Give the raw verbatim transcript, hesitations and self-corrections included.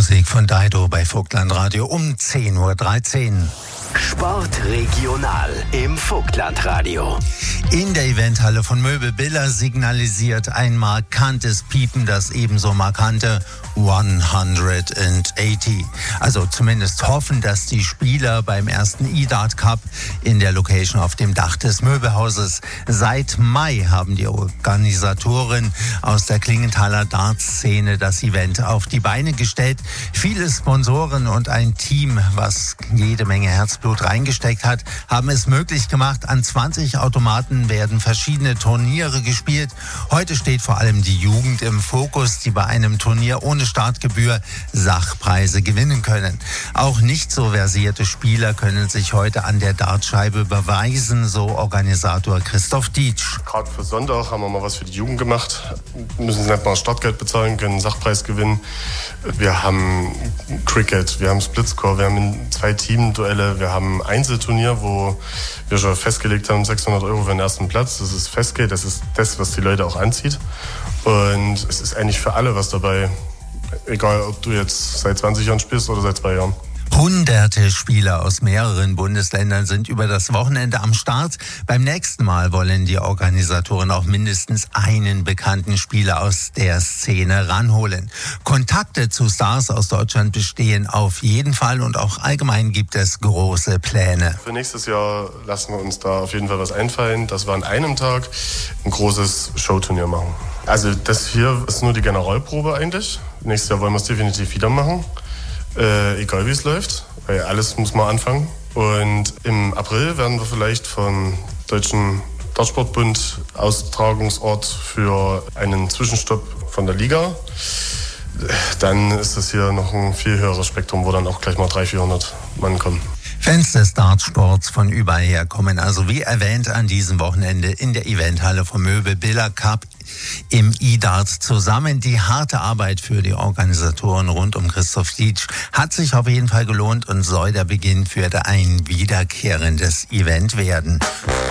Musik von Daido bei Vogtlandradio um zehn Uhr dreizehn. Sport regional im Vogtlandradio. In der Eventhalle von Möbel Biller signalisiert ein markantes Piepen das ebenso markante hundertachtzig. Also zumindest hoffen, dass die Spieler beim ersten E-Dart Cup in der Location auf dem Dach des Möbelhauses. Seit Mai haben die Organisatoren aus der Klingenthaler Dartszene das Event auf die Beine gestellt. Viele Sponsoren und ein Team, was jede Menge Herzblut reingesteckt hat, haben es möglich gemacht. An zwanzig Automaten werden verschiedene Turniere gespielt. Heute steht vor allem die Jugend im Fokus, die bei einem Turnier ohne Startgebühr Sachpreise gewinnen können. Auch nicht so versierte Spieler können sich heute an der Dartscheibe beweisen, so Organisator Christoph Dietsch. Gerade für Sonntag haben wir mal was für die Jugend gemacht. Müssen sie nicht mal Startgeld bezahlen, können einen Sachpreis gewinnen. Wir haben Cricket, wir haben Splitscore, wir haben zwei Teamduelle, wir haben ein Einzelturnier, wo wir schon festgelegt haben, sechshundert Euro für den ersten Platz. Das ist Festgeld, das ist das, was die Leute auch anzieht. Und es ist eigentlich für alle was dabei. Egal, ob du jetzt seit zwanzig Jahren spielst oder seit zwei Jahren. Hunderte Spieler aus mehreren Bundesländern sind über das Wochenende am Start. Beim nächsten Mal wollen die Organisatoren auch mindestens einen bekannten Spieler aus der Szene ranholen. Kontakte zu Stars aus Deutschland bestehen auf jeden Fall und auch allgemein gibt es große Pläne. Für nächstes Jahr lassen wir uns da auf jeden Fall was einfallen, dass wir an einem Tag ein großes Showturnier machen. Also das hier ist nur die Generalprobe eigentlich. Nächstes Jahr wollen wir es definitiv wieder machen. Äh, egal wie es läuft, weil alles muss mal anfangen. Und im April werden wir vielleicht vom Deutschen Dartsportbund Austragungsort für einen Zwischenstopp von der Liga. Dann ist das hier noch ein viel höheres Spektrum, wo dann auch gleich mal dreihundert, vierhundert Mann kommen. Fans des Dartsports von überall her kommen also wie erwähnt an diesem Wochenende in der Eventhalle vom Möbel Biller Cup im E-Dart zusammen. Die harte Arbeit für die Organisatoren rund um Christoph Dietsch hat sich auf jeden Fall gelohnt und soll der Beginn für ein wiederkehrendes Event werden.